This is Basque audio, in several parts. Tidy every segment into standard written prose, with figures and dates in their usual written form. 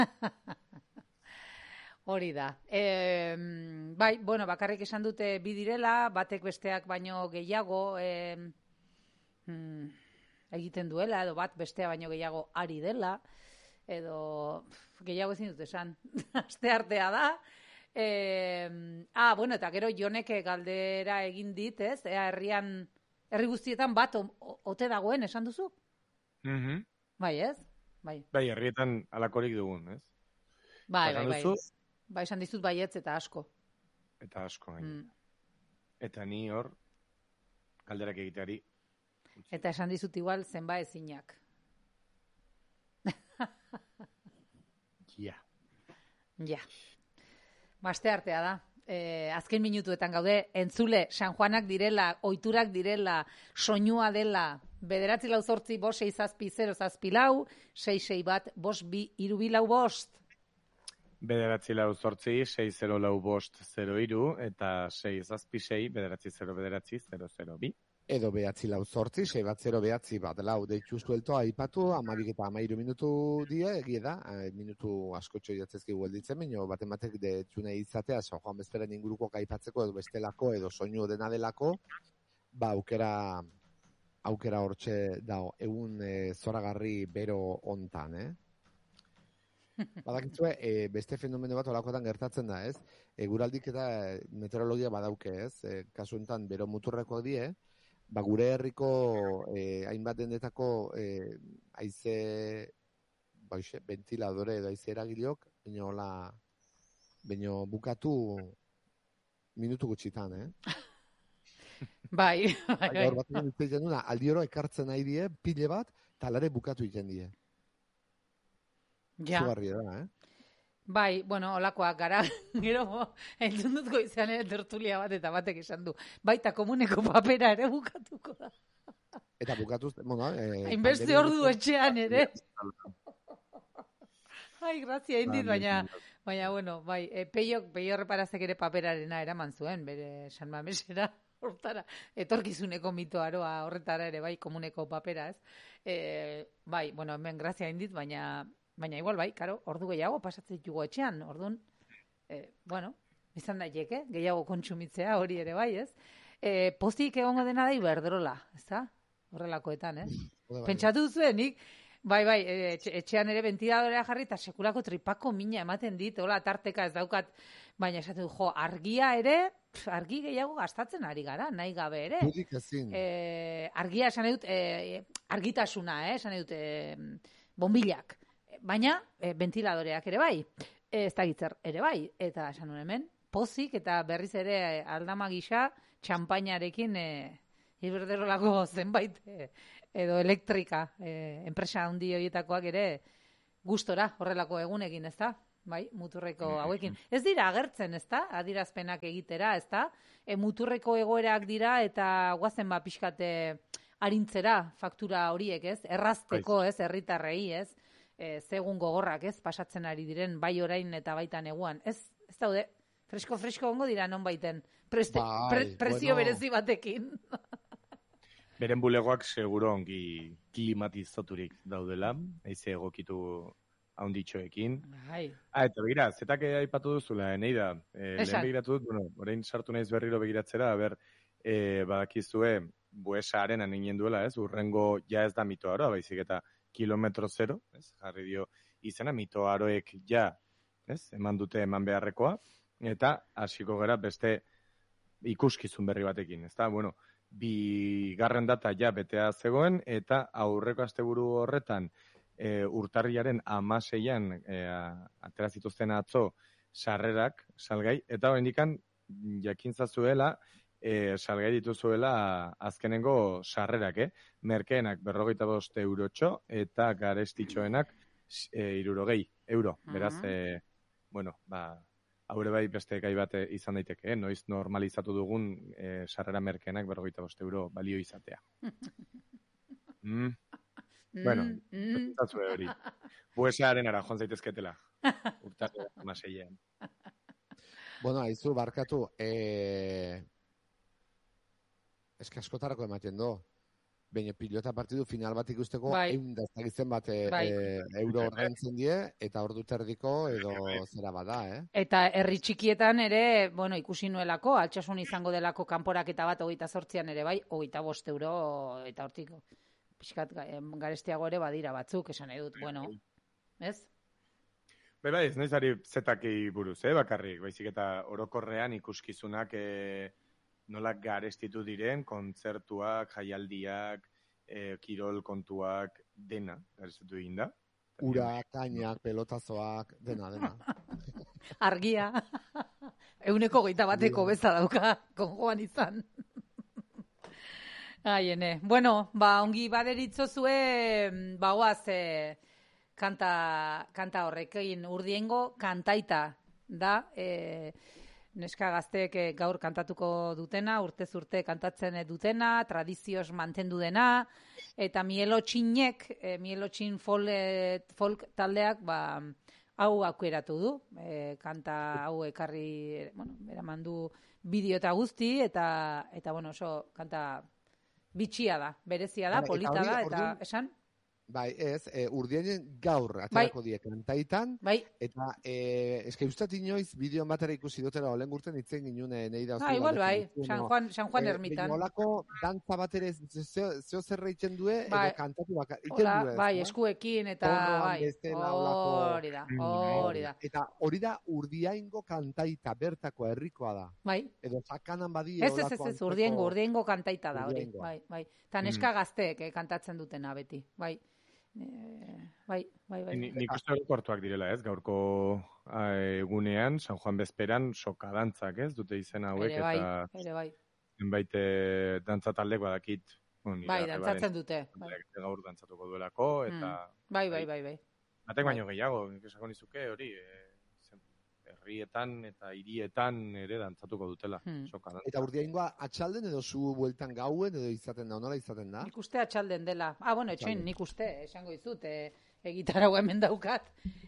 Hori da. Bai, bueno, bakarrik esan dute bi direla, batek besteak baino gehiago egiten duela, edo bat bestea baino gehiago ari dela, edo gehiago ezin dut esan, aste artea da. Bueno, eta gero Jonek galdera egin dit, ez? Herri guztietan bat ote dagoen, esan duzu? Bai, ez? Bai, herrietan alakorik dugun, ez? Bai. Bai, esan dizut baietz eta asko. Eta asko, Eta ni hor, galderak egiteari. Eta esan dizut igual zenba ezinak. Ja. Baste artea da. Azken minutuetan gaude, entzule, San Juanak direla, oiturak direla, soinua dela, 9-8-8 5 6 7 0 7 4 6 6 1 5 2 3 4 5 9-8-8 6 0 5 0 eta 6 7 6 9-0-9-0-0-2. Edo 9-8-8 6 0 9 lau deitu zuelto aipatu 12 eta 13 minutu die, egie da, minutu askotxo jatzezki guelditzen, baina batek detzune izatea, San Juan bezperen inguruko aipatzeko edo bestelako, edo soinu dena delako, aukera hortxe dago, egun zoragarri bero hontan, Badakitzue, beste fenomeno bat olakoetan gertatzen da, ez? Eguraldik eta meteorologia badauke, ez? Kasu enten, bero muturrekoak die, gure herriko hainbat dendetako haize ventiladore edo haize eragilok, baino bukatu minutu gutxitan, Bai. Gaur bat egiten duna, aldioro ekartzen nahi die, pile bat, talare bukatu egiten die. Ja. Zugarria da, Bai, bueno, olakoak gara, gero, entzun dut goizean tertulia bat, eta batek esan du, baita komuneko papera ere bukatuko da. Eta bukatuz, hainbeste ordu etxean ere. Ai, grazia indit, baina, bueno, bai, peio reparazek ere paperarena eraman zuen, bere San Mamesera, hortara, etorkizuneko mitoaroa horretara ere, bai, komuneko papera, ez? Bai, bueno, hemen grazia indit, baina igual bai, karo, ordu gehiago pasatzen ditugu etxean, orduan, bueno, izan daiteke, gehiago kontsumitzea hori ere bai, ez? Pozik egongo dena da iberdrola, ez da? Horrelakoetan, ez? Pentsatu zuenik, bai, etxean ere ventiladorea jarri eta sekulako tripako mina ematen dit, hola, tarteka ez daukat, baina esaten du, argia ere, argi gehiago gastatzen ari gara, nahi gabe ere. Budik ezin. Argia esan edut, argitasuna, esan edut, bombilak. Baina, ventiladoreak ere bai, ez da gitzer ere bai, eta esan nuen hemen, pozik eta berriz ere aldama gisa, txampainarekin iberdrolako zenbait, edo elektrika, enpresa handi horietakoak ere, gustora horrelako egunekin, ez da? Bai, muturreko hauekin. Ez dira agertzen, ez da? Adirazpenak egitera, ez da? Muturreko egoerak dira eta guazen pixkate arintzera faktura horiek, ez? Errazteko, ez? Herritarrei, ez? Zegun gogorrak, ez, pasatzen ari diren, bai orain eta baita neguan. Ez daude, fresko ongo dira non baiten, prezio berezi batekin. Beren bulegoak seguro ongi klimatizaturik daudela, haize egokitu haunditxoekin. Eta begira, zetak aipatu duzula, nahi da, lehen begiratu dut, orain sartu naiz berriro begiratzera, badakizue, buesaren aninen duela, ez, urrengo ja ez da mitoaroa, baizik eta kilometro zero, ez, jarri dio izena, mitoaroek ja, ez, eman eman beharrekoa, eta hasiko gara beste ikuskizun berri batekin, ez da, bueno, bigarren data ja betea zegoen, eta aurreko asteburu horretan urtarriaren 16an atera zituzten atzo sarrerak, salgai, eta horrendikan jakintzazuela, salgai dituzuela azkenengo sarrerak, merkeenak 45 eurotxo eta garestitxoenak 60 euro. Beraz, bueno, haure bai beste gai bat izan daiteke, noiz normalizatu dugun sarrera merkeenak 45 euro balio izatea. Bueno, zazue hori. Buesearen ara, joan zaitezketela. Urtarri maseilean. Bueno, aizu, barkatu, eske askotarako ematen do. baina pilota partidu final bat ikusteko Bai. 100 ez dakitzen bat Bai. euro ordaintzen die, eta ordu terdiko edo zera bada, Eta herri txikietan ere, bueno, ikusi nuelako, altsasun izango delako kanporaketa bat 28an ere bai, 25 euro eta hortik pixkat garestiago ere badira batzuk, esan nahi dut, bueno, ez? Bai, ez naiz ari zetaki buruz, bakarrik, baizik eta orokorrean ikuskizunak nola garestitu diren, kontzertuak, jaialdiak, kirol kontuak, dena, garestitu egin da. Ura, kainak, pelotazoak, dena. Argia, 121 beza dauka, konjoan izan. Aiene, bueno, ongi baderitzozue, bagoaz kanta horrekin Urdiengo kantaita da, neska gazteek gaur kantatuko dutena, urtez urte kantatzen dutena, tradizioz mantendu dena, eta Mielotxin folk taldeak, hau aukeratu du, kanta hau ekarri, eraman du bideo eta guzti, eta bueno, oso kanta bitxia da, berezia da, polita da, eta esan? Bai, Urdienen gaur aterako die kantaitan, eta eske ustat inoiz bideoan batera ikusi dutela olen urten itzen ginun nahi da. Igual bai, San Juan ermitan. Olako dantza batera zeo zerreitzen due, edo kantatu baka. Bai, eskuekin, eta hori da. Eta hori da Urdiaingo kantaita, bertako herrikoa da. Bai. Edo zakanan badi. Ez, Urdiengo kantaita da hori. Bai. Eta neska gazteek kantatzen dutena beti, bai. Bai. Nik uste orokortuak direla, ez? Gaurko egunean, San Juan bezperan, sokadantzak, ez? Dute izen hauek, ere bai. Zenbait dantza taldek badakit. Bai, dantzatzen dute. Gaur dantzatuko duelako, eta... Bai. Batek baino gehiago, esako nizuke, hori, herrietan eta hirietan ere dantzatuko dutela. Eta Urdiaingoa atxalden edo zu bueltan gauen edo izaten da, nola izaten da? Nik uste atxalden dela. Bueno, etxoin, nik uste, esango dizut, egitarau hemen daukat.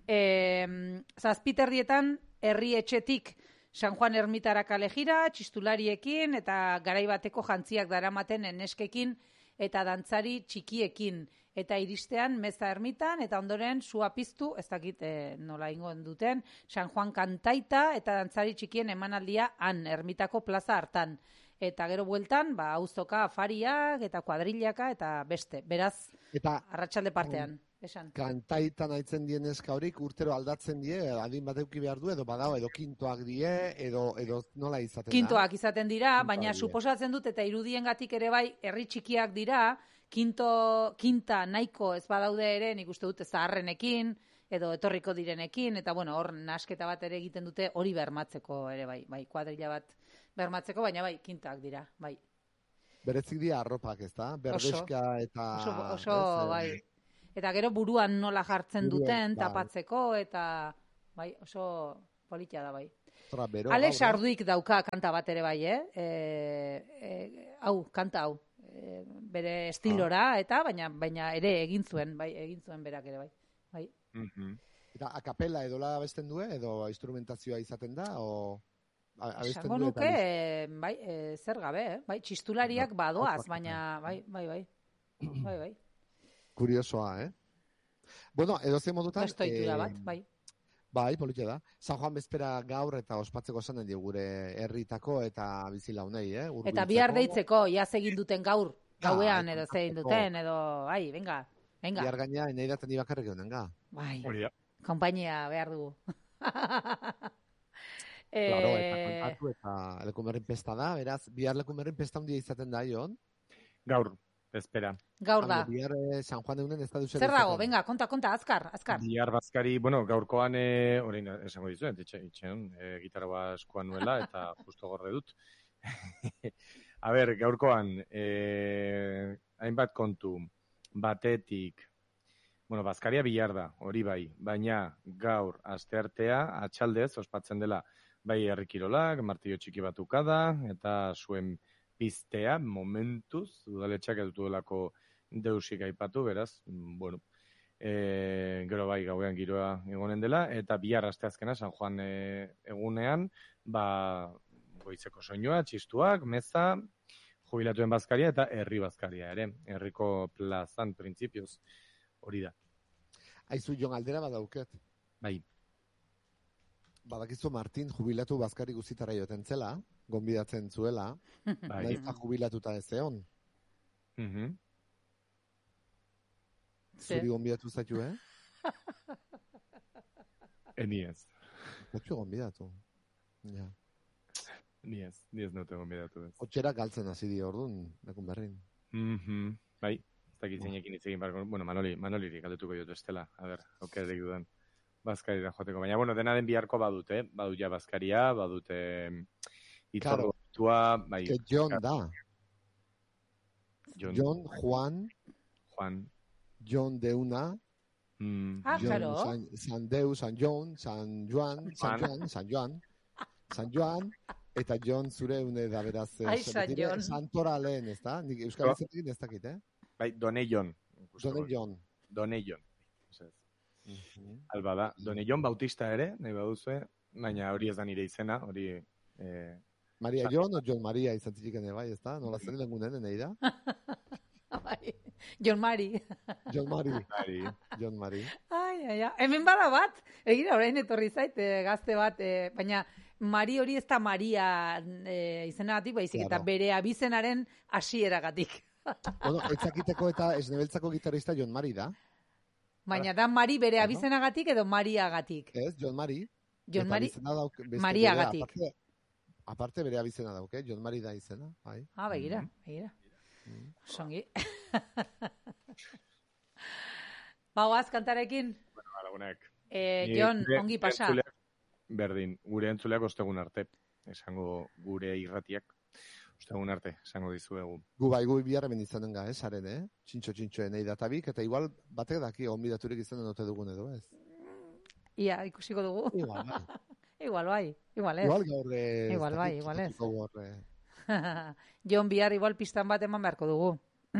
Zazpiterdietan herri etxetik San Juan ermitara kale jira, txistulariekin eta garaibateko jantziak daramaten eneskekin eta dantzari txikiekin. Eta iristean meza ermitan, eta ondoren sua piztu, ez dakit nola ingoen duten, San Juan kantaita eta dantzari txikien emanaldia han, ermitako plaza hartan. Eta gero bueltan, auzoka afariak eta kuadrilaka eta beste. Beraz, arratsalde partean, esan. Kantaitan aitzen dien eska horik urtero aldatzen die, adin bat euki behar du, edo badao, edo kintoak die, edo nola izaten da? Kintoak izaten dira, baina suposatzen dut, eta irudiengatik ere bai, herri txikiak dira, kinta nahiko ez badaude ere, nik uste dute zaharrenekin, edo etorriko direnekin, eta bueno, hor nasketa bat ere egiten dute hori bermatzeko ere bai, kuadrilla bat bermatzeko, baina bai, kintak dira, bai. Berezik dira arropak, ez da? Berdeska eta... Oso, bai. Eta gero buruan nola jartzen duten, tapatzeko, eta bai, oso politia da bai. Alex Arduik dauka kanta bat ere bai, kanta hau. Bere estilora, eta baina ere egin zuen berak ere bai. Eta akapela edola abesten du, edo instrumentazioa izaten da, o abesten du? Nuke, bai, zer gabe, bai, txistulariak badoaz, baina bai. Kuriosoa, Bueno, edo zen modutan... Estoitura bat, bai. Bai, politia da. San Juan bezpera gaur eta ospatzeko zanen dio gure herritako eta bizilaunei, Eta bihar deitzeko, iaz egin duten gaur, gauean edo zein duten, edo, venga. Bihar gaina, nahi daten ibakarrik egonen ga. Bai, kompainia behar dugu. Claro, eta kontatu eta lekumerrin pesta da, beraz, bihar lekumerrin pesta handia izaten da, Ion? Gaur. Espera. Gaur da. Bihar San Juan eunen ez da duzen. Zer dago, venga, konta, azkar. Bihar bazkari, bueno, gaurkoan, orain esango dizuen, itxean, gitarra eskuan nuela, eta justo gorre dut. A ber, gaurkoan, hainbat kontu, batetik, bueno, bazkaria bihar da, hori bai, baina gaur asteartea, atxaldez, ospatzen dela, bai herrikirolak, martillo txiki batuka da, eta zuen piztea, momentuz, udaletxak ez duelako deusik aipatu, beraz, bueno, gero bai gauean giroa egonen dela, eta bihar asteazkena, San Juan egunean, goizeko soinua, txistuak, meza, jubilatuen bazkaria eta herri bazkaria ere. Herriko plazan, printzipioz, hori da. Aizu, Jon, aldera badauket. Bai. Badakizu Martin jubilatu bazkari guztitara joten zela, gonbidatzen zuela, Bai. nahiz jubilatuta ez egon. Zuri gonbidatu zaitu, Ni ez. Zaitu gonbidatu. Ja. Ni ez naute gonbidatu ez. Otxera galtzen hasi dio orduan, lekun berrin. Bai, ez dakit zeinekin hitz egin barko. Bueno, Manoliri galdetuko dut estela. A ber, aukererik dudan. Bazkarira joateko. Baina, bueno, dena den biharko badute, badut ja bazkaria, badute itzorrotua, bai. Que Jon da. Jon, Juan, Jon de una, claro. San Deu, San Jon, San Joan, eta Jon zure une da beraz. Ai, San Jon. Santora lehen, ez da? Nik euskal izatekin ez dakit, Bai, Doneion. Doneion. Alba da. Doneion Bautista ere, nahi baduzue, baina hori ez da nire izena, hori... Maria Jon o Jon Maria izan zitiken bai, ez da? Nola zen lengunen, nahi da? Bai, Jon Mari. Ai. Hemen bada bat, egira orain etorri zait, gazte bat, baina Mari hori ez da Maria izenagatik, baizik eta bere abizenaren hasieragatik. Bueno, etzakiteko eta esnebeltzako gitarista Jon Mari da. Baina da Mari bere abizenagatik edo Mariagatik? Ez, Jon Mari. Jon Mari, Mariagatik. Aparte bere abizena dauke, Jon Mari da izena. Bai. Begira. Songi. Bauaz kantarekin? Bueno, lagunek. Jon, ongi pasa. Berdin, gure entzuleak ostegun arte. Esango gure irratiak. Ostegun arte, esango dizuegu. Gu bihar hemen izanen ga, saren, Txintxo-txintxoen nahi databik, eta igual batek daki onbidaturik izanen ote dugun edo, ez? Ia, ikusiko dugu. Igual bai. Igual ez. Jon bihar igual pistan bat eman beharko dugu.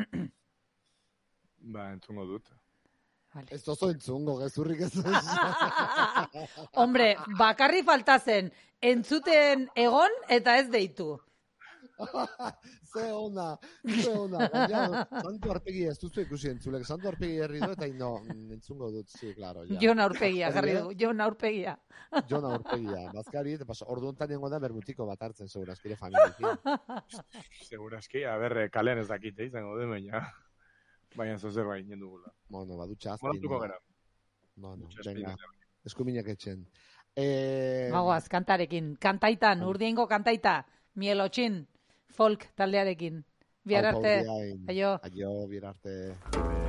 Entzungo dut. Vale. Ez oso entzungo, gezurrik ez. Hombre, bakarri falta zen, entzuten egon eta ez deitu. Ze ona. Baina, Santu Arpegi ez duzu ikusi entzulek. Santu Arpegi herri du eta entzungo dut, sí, claro. Ja. Jon Aurpegia, jarri du. Jon Aurpegia. Bazkari, eta ordu ontan nengo da bermutiko bat hartzen, seguraskire familiekin. Seguraski, kalen ez dakite izango den, baina zozer bai, nindugula. Bueno, badutxa azkin. Moratuko gara. Venga, eskuminak etxen. Magoaz, kantarekin. Kantaitan, urdiengo kantaita. Mielotxin, folk taldearekin. Bihar arte. Aio, bihar arte.